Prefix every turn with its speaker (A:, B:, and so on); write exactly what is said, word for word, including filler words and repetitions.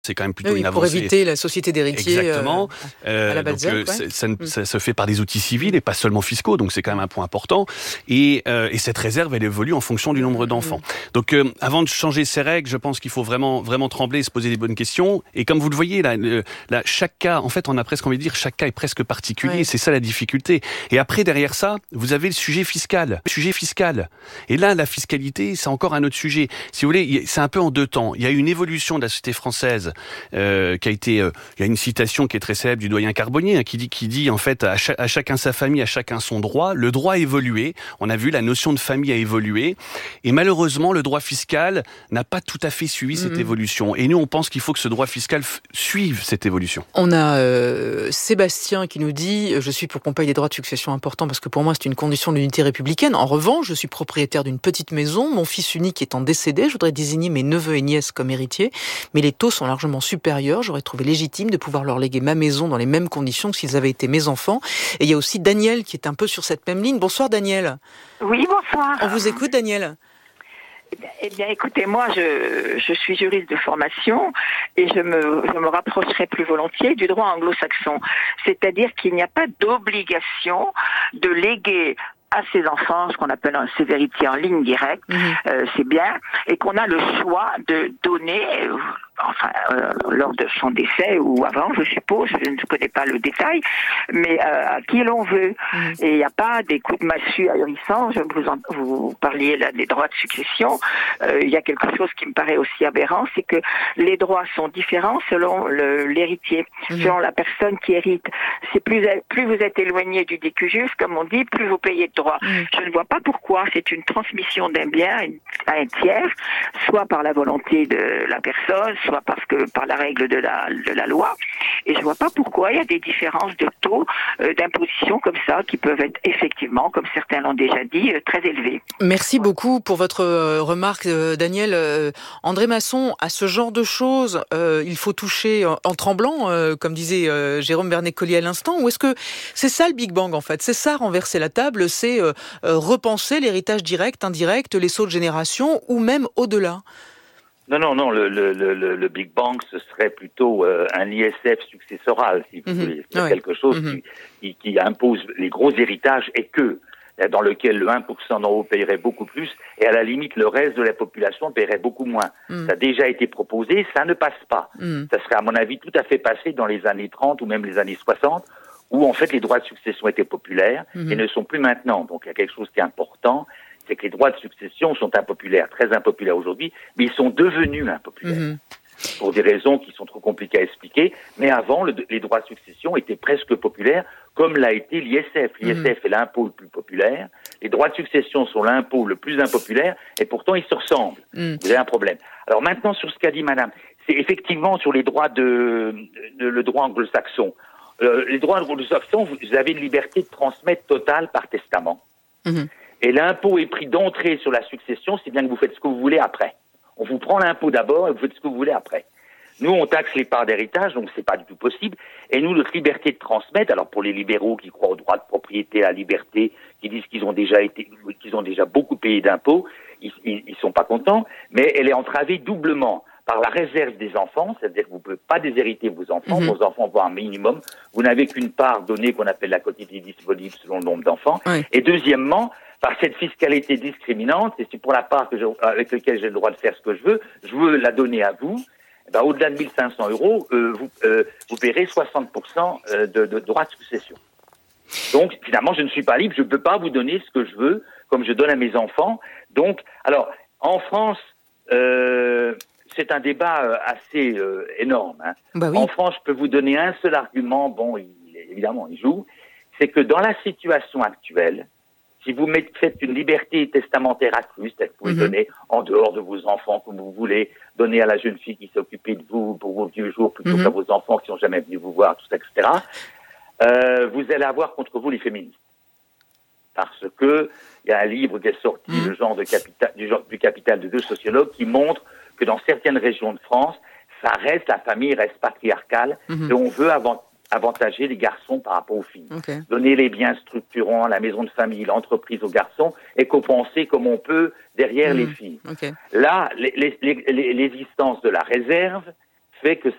A: C'est quand même plutôt
B: oui,
A: une
B: pour
A: avancée.
B: éviter la société d'héritiers.
A: Exactement.
B: Euh, à la Balzac,
A: donc, euh,
B: ouais.
A: ça, ça, ça se fait par des outils civils et pas seulement fiscaux, donc c'est quand même un point important. Et, euh, et cette réserve, elle évolue en fonction du nombre d'enfants. Mmh. Donc, euh, avant de changer ces règles, je pense qu'il faut vraiment, vraiment trembler et se poser des bonnes questions. Et comme vous le voyez, là, le, là chaque cas, en fait, on a presque envie de dire, chaque cas est presque particulier. Ouais. C'est ça la difficulté. Et après, derrière ça, vous avez le sujet fiscal. Le sujet fiscal. Et là, la fiscalité, c'est encore un autre sujet. Si vous voulez, c'est un peu en deux temps. Il y a une évolution de la société française. Euh, qui a été, euh, il y a une citation qui est très célèbre du doyen Carbonnier, hein, qui dit, qui dit en fait à, cha- à chacun sa famille, à chacun son droit. Le droit a évolué. On a vu la notion de famille a évolué, et malheureusement le droit fiscal n'a pas tout à fait suivi cette mmh. évolution. Et nous, on pense qu'il faut que ce droit fiscal f- suive cette évolution.
B: On a euh, Sébastien qui nous dit: je suis pour qu'on paye des droits de succession importants parce que pour moi c'est une condition de l'unité républicaine. En revanche, je suis propriétaire d'une petite maison. Mon fils unique étant décédé, je voudrais désigner mes neveux et nièces comme héritiers, mais les taux sont largement supérieurs. J'aurais trouvé légitime de pouvoir leur léguer ma maison dans les mêmes conditions que s'ils avaient été mes enfants. Et il y a aussi Daniel qui est un peu sur cette même ligne. Bonsoir Daniel.
C: Oui, bonsoir.
B: On vous écoute Daniel.
C: Eh bien, eh bien écoutez, moi je, je suis juriste de formation et je me, je me rapprocherai plus volontiers du droit anglo-saxon. C'est-à-dire qu'il n'y a pas d'obligation de léguer à ses enfants ce qu'on appelle un ses héritiers en ligne directe, mmh. euh, c'est bien, et qu'on a le choix de donner, euh, enfin, euh, lors de son décès ou avant, je suppose, je ne connais pas le détail, mais euh, à qui l'on veut. Mmh. Et il n'y a pas des coups de massue ahurissants. Je vous, en, vous parliez là des droits de succession. Euh, il y a quelque chose qui me paraît aussi aberrant, c'est que les droits sont différents selon le, l'héritier, mmh. selon la personne qui hérite. C'est plus, plus vous êtes éloigné du décujus, comme on dit, plus vous payez de droits. Mmh. Je ne vois pas pourquoi c'est une transmission d'un bien à un tiers, soit par la volonté de la personne, soit parce que par la règle de la, de la loi. Et je ne vois pas pourquoi il y a des différences de taux euh, d'imposition comme ça, qui peuvent être effectivement, comme certains l'ont déjà dit, euh, très élevés.
B: Merci ouais. beaucoup pour votre euh, remarque, euh, Daniel. Euh, André Masson, à ce genre de choses, euh, il faut toucher en, en tremblant, euh, comme disait euh, Jérôme Bernet-Collier à l'instant, ou est-ce que c'est ça le Big Bang en fait? C'est ça renverser la table, c'est euh, euh, repenser l'héritage direct, indirect, les sauts de génération, ou même au-delà?
D: Non, non, non, le, le, le, le Big Bang, ce serait plutôt euh, un I S F successoral, si vous mmh. voulez. C'est ouais. quelque chose mmh. qui, qui, qui impose les gros héritages et que, dans lequel le un pour cent d'en haut paierait beaucoup plus et à la limite, le reste de la population paierait beaucoup moins. Mmh. Ça a déjà été proposé, ça ne passe pas. Mmh. Ça serait, à mon avis, tout à fait passé dans les années trente ou même les années soixante, où en fait les droits de succession étaient populaires mmh. et ne sont plus maintenant. Donc il y a quelque chose qui est important, c'est que les droits de succession sont impopulaires, très impopulaires aujourd'hui, mais ils sont devenus impopulaires. Mmh. Pour des raisons qui sont trop compliquées à expliquer, mais avant, le, les droits de succession étaient presque populaires, comme l'a été l'I S F. L'I S F mmh. est l'impôt le plus populaire, les droits de succession sont l'impôt le plus impopulaire, et pourtant ils se ressemblent. Mmh. Vous avez un problème. Alors maintenant, sur ce qu'a dit madame, c'est effectivement sur les droits de, de le droit anglo-saxon. Euh, les droits anglo-saxons, vous avez une liberté de transmettre totale par testament. Mmh. Et l'impôt est pris d'entrée sur la succession, c'est bien que vous faites ce que vous voulez après. On vous prend l'impôt d'abord et vous faites ce que vous voulez après. Nous, on taxe les parts d'héritage, donc c'est pas du tout possible. Et nous, notre liberté de transmettre, alors pour les libéraux qui croient au droit de propriété, à la liberté, qui disent qu'ils ont déjà été, qu'ils ont déjà beaucoup payé d'impôts, ils, ils, ils sont pas contents, mais elle est entravée doublement par la réserve des enfants, c'est-à-dire que vous ne pouvez pas déshériter vos enfants, mmh. vos enfants vont un minimum, vous n'avez qu'une part donnée qu'on appelle la quotité disponible selon le nombre d'enfants. Oui. Et deuxièmement, par cette fiscalité discriminante, et c'est pour la part que je, avec laquelle j'ai le droit de faire ce que je veux, je veux la donner à vous, ben, au-delà de mille cinq cents euros, euh, vous, euh, vous paierez soixante pour cent de, de droits de succession. Donc, finalement, je ne suis pas libre, je ne peux pas vous donner ce que je veux, comme je donne à mes enfants. Donc, alors, en France, euh, c'est un débat assez euh, énorme. Hein. Bah oui. En France, je peux vous donner un seul argument, bon, il, évidemment, il joue, c'est que dans la situation actuelle, si vous faites une liberté testamentaire accrue, c'est-à-dire que vous pouvez mm-hmm. donner en dehors de vos enfants comme vous voulez, donner à la jeune fille qui s'est occupée de vous pour vos vieux jours plutôt mm-hmm. qu'à vos enfants qui sont jamais venus vous voir, tout ça, et cetera, euh, vous allez avoir contre vous les féministes. Parce que il y a un livre qui est sorti, mm-hmm. le genre de capital, du, genre, du capital de deux sociologues, qui montre que dans certaines régions de France, ça reste, la famille reste patriarcale, mm-hmm. et on veut avant avantager les garçons par rapport aux filles. Okay. Donner les biens structurants, la maison de famille, l'entreprise aux garçons et compenser comme on peut derrière mmh. les filles. Okay. Là, les, les, les, l'existence de la réserve fait que